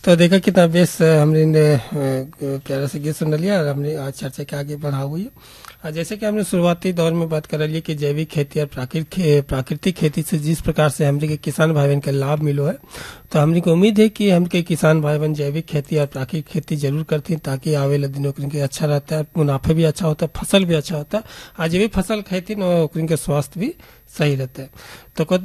तो देखा कितना बेस हमने प्यारा से गीत सुन लिया और हमने आज चर्चा के आगे बढ़ा हुई है। जैसे कि हमने शुरुआती दौर में बात कर लिया कि जैविक खेती और प्राकृतिक खेती से जिस प्रकार से हमने के किसान भाई बहन के लाभ मिलो है, तो हमने को उम्मीद है कि हम के किसान भाई बहन जैविक खेती और प्राकृतिक खेती जरूर करती हैं, ताकि आवे वाले दिनों के अच्छा रहता है, मुनाफा भी अच्छा होता है, फसल भी अच्छा होता है। आज जैविक फसल खेती न के स्वास्थ्य भी सही रहता है। तो